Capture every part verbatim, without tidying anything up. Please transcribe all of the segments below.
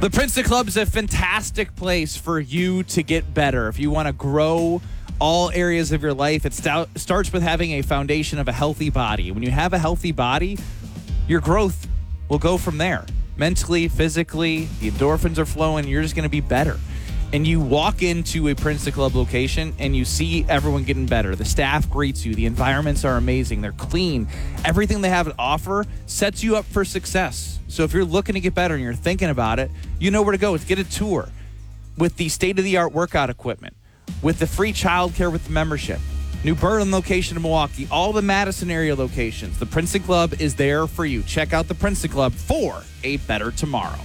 The Princeton Club is a fantastic place for you to get better. If you want to grow all areas of your life, it stout, starts with having a foundation of a healthy body. When you have a healthy body, your growth will go from there. Mentally, physically, the endorphins are flowing. You're just going to be better. And you walk into a Princeton Club location and you see everyone getting better. The staff greets you. The environments are amazing. They're clean. Everything they have to offer sets you up for success. So if you're looking to get better and you're thinking about it, you know where to go. It's get a tour with the state-of-the-art workout equipment, with the free childcare with the membership. New Berlin location in Milwaukee, all the Madison area locations. The Princeton Club is there for you. Check out the Princeton Club for a better tomorrow.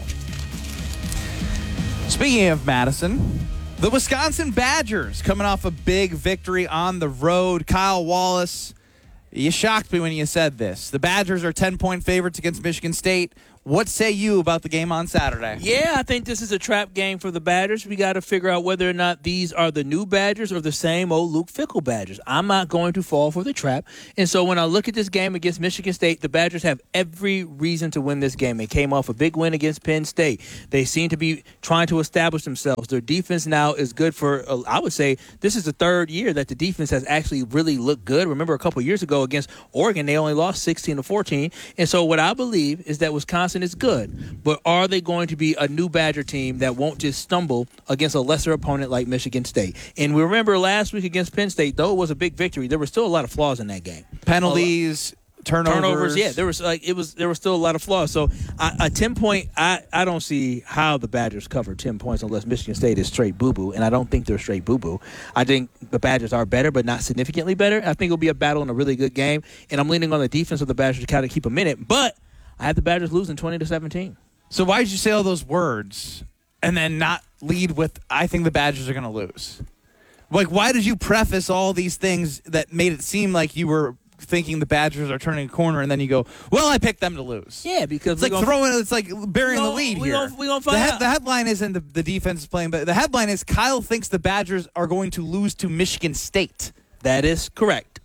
Speaking of Madison, the Wisconsin Badgers coming off a big victory on the road. Kyle Wallace, you shocked me when you said this. The Badgers are ten-point favorites against Michigan State. What say you about the game on Saturday? Yeah, I think this is a trap game for the Badgers. We got to figure out whether or not these are the new Badgers or the same old Luke Fickell Badgers. I'm not going to fall for the trap. And so when I look at this game against Michigan State, the Badgers have every reason to win this game. They came off a big win against Penn State. They seem to be trying to establish themselves. Their defense now is good for, uh, I would say, this is the third year that the defense has actually really looked good. Remember a couple years ago against Oregon, they only lost sixteen to fourteen. And so what I believe is that Wisconsin is good, but are they going to be a new Badger team that won't just stumble against a lesser opponent like Michigan State? And we remember last week against Penn State, though it was a big victory, there were still a lot of flaws in that game. Penalties, turnovers. Turnovers, yeah, there was like it was there were still a lot of flaws. So I, a ten point, I, I don't see how the Badgers cover ten points unless Michigan State is straight boo boo, and I don't think they're straight boo boo. I think the Badgers are better, but not significantly better. I think it'll be a battle in a really good game, and I'm leaning on the defense of the Badgers to kind of keep them in it. But I have the Badgers losing twenty to seventeen. So why did you say all those words and then not lead with, I think the Badgers are going to lose? Like, why did you preface all these things that made it seem like you were thinking the Badgers are turning a corner, and then you go, well, I picked them to lose? Yeah, because it's like gonna, throwing, it's like burying gonna, the lead we here. Gonna, we gonna find the, out. he- the headline isn't the, the defense is playing, but the headline is Kyle thinks the Badgers are going to lose to Michigan State. That is correct.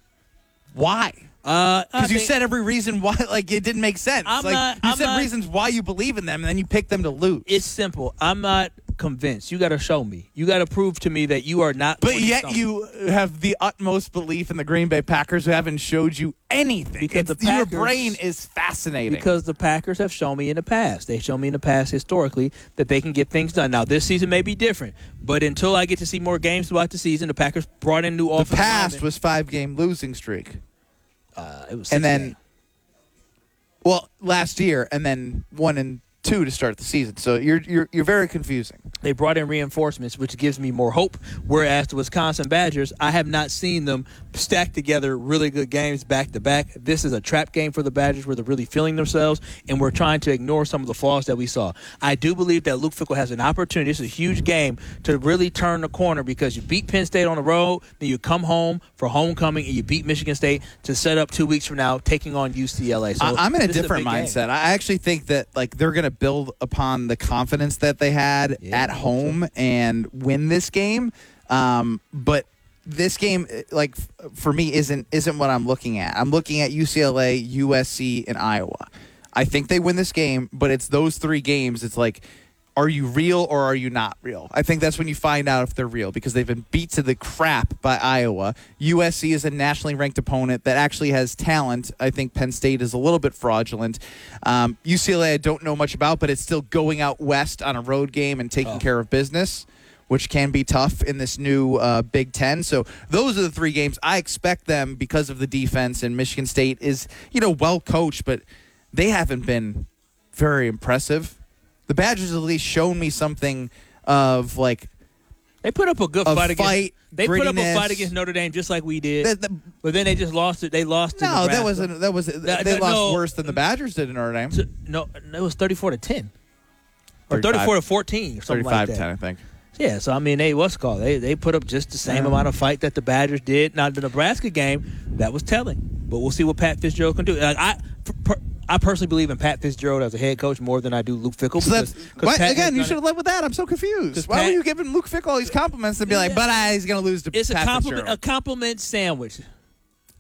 Why? Because uh, you said every reason why, like, it didn't make sense. I'm like, not, you I'm said not, reasons why you believe in them, and then you pick them to lose. It's simple. I'm not convinced. You got to show me. You got to prove to me that you are not. But yet you have the utmost belief in the Green Bay Packers who haven't showed you anything. Because the Packers, Packers, your brain is fascinating. Because the Packers have shown me in the past. They've shown me in the past historically that they can get things done. Now, this season may be different, but until I get to see more games throughout the season, the Packers brought in new offensive The past linemen. was five-game losing streak. Uh, it was and then, game. well, last year, and then one and two to start the season. So you're you're you're very confusing. They brought in reinforcements, which gives me more hope. Whereas the Wisconsin Badgers, I have not seen them stack together really good games back to back. This is a trap game for the Badgers where they're really feeling themselves, and we're trying to ignore some of the flaws that we saw. I do believe that Luke Fickell has an opportunity. This is a huge game to really turn the corner because you beat Penn State on the road, then you come home for homecoming, and you beat Michigan State to set up two weeks from now taking on U C L A. So I'm in a different a mindset. Game. I actually think that like they're going to build upon the confidence that they had yeah, at home so. and win this game. Um, but this game, like for me, isn't isn't what I'm looking at. I'm looking at U C L A, U S C, and Iowa. I think they win this game, but it's those three games. It's like, are you real or are you not real? I think that's when you find out if they're real because they've been beat to the crap by Iowa. U S C is a nationally ranked opponent that actually has talent. I think Penn State is a little bit fraudulent. Um, U C L A I don't know much about, but it's still going out west on a road game and taking oh. care of business, which can be tough in this new uh, Big Ten. So those are the three games. I expect them because of the defense, and Michigan State is, you know, well coached, but they haven't been very impressive. The Badgers at least shown me something of like they put up a good a fight against. Fight, they put up a fight against Notre Dame just like we did. The, the, but then they just lost it. They lost. To no, Nebraska. that wasn't. That was. That, they no, lost no, worse than the Badgers did in Notre Dame. So, no, it was thirty-four to ten, or thirty-four to fourteen, or something like that. thirty-five ten, I think. Yeah, so I mean, they what's it called they they put up just the same um, amount of fight that the Badgers did. Now the Nebraska game that was telling, but we'll see what Pat Fitzgerald can do. Like, I. Per, I personally believe in Pat Fitzgerald as a head coach more than I do Luke Fickell. So because, because why, again, you should have led with that. I'm so confused. Why Pat, were you giving Luke Fickell all these compliments and be yeah, like, but I, he's going to lose to it's Pat a compliment, Fitzgerald? a compliment sandwich.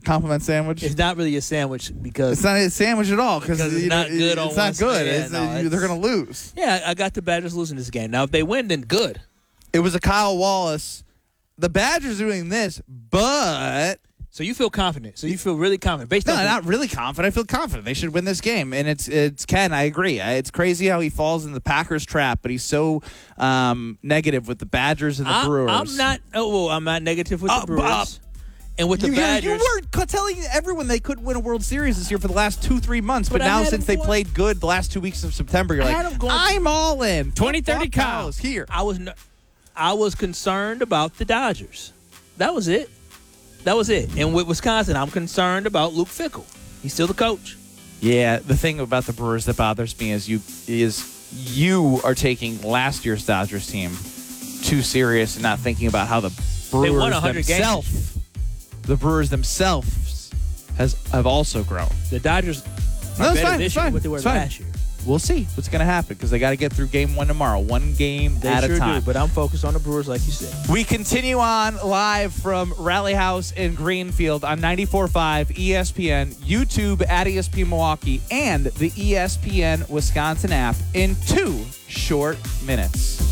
compliment sandwich? It's not really a sandwich because It's not a sandwich at all because Because it's not good on It's not one good. side. Yeah, It's- no, they're it's- going to lose. yeah, I got the Badgers losing this game. Now, if they win, then good. It was a Kyle Wallace. The Badgers doing this, but So you feel confident. So you feel really confident based no, on not really confident. I feel confident they should win this game, and it's it's Ken. I agree. It's crazy how he falls in the Packers trap, but he's so um, negative with the Badgers and the I, Brewers. I'm not. Oh, well, I'm not negative with Uh, the Brewers uh, and with the You, you, Badgers. you were c- telling everyone they couldn't win a World Series this year for the last two, three months. But, But I now, had since them they going- played good the last two weeks of September, you're I like, had them going- I'm all in. twenty thirty Fuck Kyle. Kyle's here. I was, no, I was concerned about the Dodgers. That was it. That was it. And with Wisconsin, I'm concerned about Luke Fickell. He's still the coach. Yeah, the thing about the Brewers that bothers me is you is you are taking last year's Dodgers team too serious and not thinking about how the Brewers won one hundred games. themselves, the Brewers themselves, has have also grown. The Dodgers No, are it's better fine, this it's year fine, than what they were it's fine. last year. We'll see what's going to happen because they got to get through game one tomorrow, one game They at sure a time. do, but I'm focused on the Brewers, like you said. We continue on live from Rally House in Greenfield on ninety-four point five E S P N, YouTube at E S P N Milwaukee, and the E S P N Wisconsin app in two short minutes.